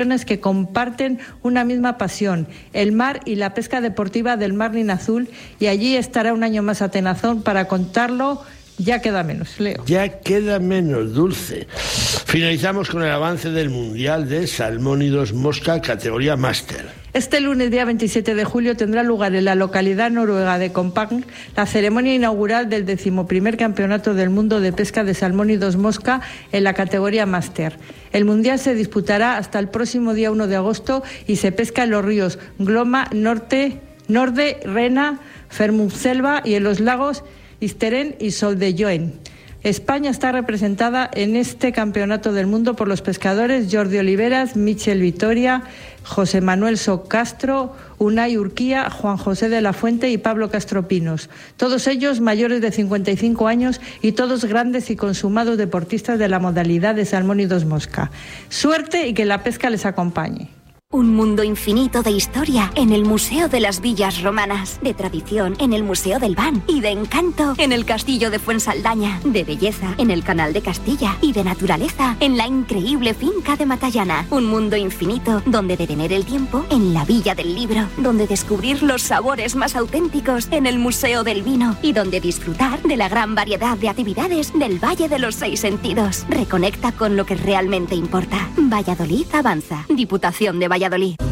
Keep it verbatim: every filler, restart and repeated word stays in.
que comparten una misma pasión, el mar y la pesca deportiva del Marlin Azul, y allí estará un año más Atenazón para contarlo. Ya queda menos, Leo. Ya queda menos, Dulce. Finalizamos con el avance del Mundial de Salmónidos Mosca, categoría máster. Este lunes, día veintisiete de julio, tendrá lugar en la localidad noruega de Kongsberg la ceremonia inaugural del decimoprimer Campeonato del Mundo de Pesca de Salmónidos Mosca en la categoría máster. El Mundial se disputará hasta el próximo día uno de agosto y se pesca en los ríos Glomma, Norte, Norde, Rena, Fermundselva y en los lagos Isteren y Soldejoen. España está representada en este Campeonato del Mundo por los pescadores Jordi Oliveras, Michel Vitoria, José Manuel So Castro, Unai Urquía, Juan José de la Fuente y Pablo Castropinos. Todos ellos mayores de cincuenta y cinco años y todos grandes y consumados deportistas de la modalidad de salmónidos mosca. Suerte y que la pesca les acompañe. Un mundo infinito de historia en el Museo de las Villas Romanas, de tradición en el Museo del Ban y de encanto en el Castillo de Fuensaldaña, de belleza en el Canal de Castilla y de naturaleza en la increíble finca de Matallana. Un mundo infinito donde detener el tiempo en la Villa del Libro, donde descubrir los sabores más auténticos en el Museo del Vino y donde disfrutar de la gran variedad de actividades del Valle de los Seis Sentidos. Reconecta con lo que realmente importa. Valladolid avanza. Diputación de Valladolid.